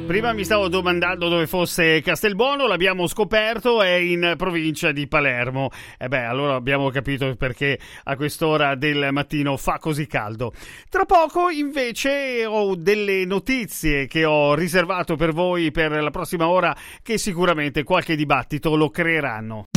Prima mi stavo domandando dove fosse Castelbuono, l'abbiamo scoperto, è in provincia di Palermo. E beh, allora abbiamo capito perché a quest'ora del mattino fa così caldo. Tra poco invece ho delle notizie che ho riservato per voi per la prossima ora che sicuramente qualche dibattito lo creeranno.